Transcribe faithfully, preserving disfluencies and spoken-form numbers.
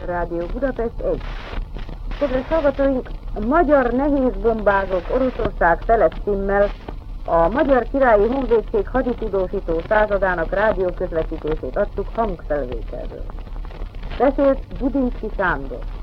Rádió Budapest egy. Kedves hallgatóink, a magyar nehézbombázók Oroszország Szeles címmel a Magyar Királyi Honvédség haditudósító századának rádió közvetítését adtuk hangfelvételről. Beszélt Budinszky Sándor.